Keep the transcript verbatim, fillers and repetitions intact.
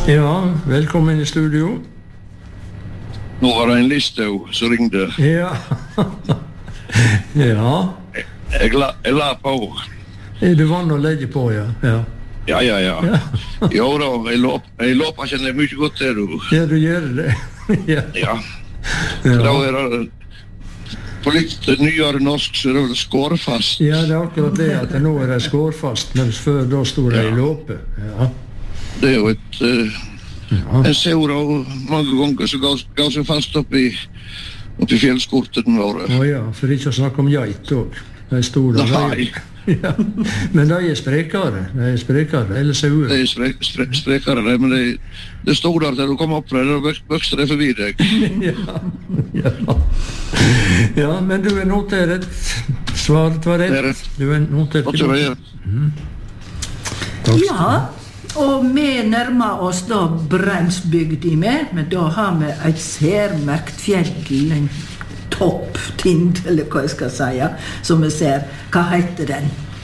Ja, velkommen i studio. Nå var det en Listau som ringde. Ja. Ja. Jeg, jeg, la, jeg la på. Er du vann å legge på, ja? Ja, Ja, ja, ja. ja. Jo da, jeg låp, jeg låp kjenner mye godt til du. Ja, du gjør det. Ja. Ja. Da Ja. er det på litt nyere norsk så er det vel skårfast. Ja, det er akkurat det at nå er det skårfast, mens før da stod det Ja. i låpe. Ja. Det er jo et... Uh, Ja. en sau da mange ganger så gav, gav seg fast oppi, oppi fjellskorten våre. Å ja, for ikke å snakke om geit også. De store. Nei, Ja. Men de er sprekere. De er sprekere, eller sauer. det er sprek, sprek, sprekere det, men det, det stod der til du kom opp der, da vokste det forbi deg. Ja. Ja. Ja, men du er noteret. Svaret var Det er rett. rett. Du er notert. Hva tror jeg? Ja, og vi nærmer oss da Breimsbygdi med, men da har vi et særmerkt fjell, en topptind, eller hva jeg skal si, som vi ser. Hva heter den?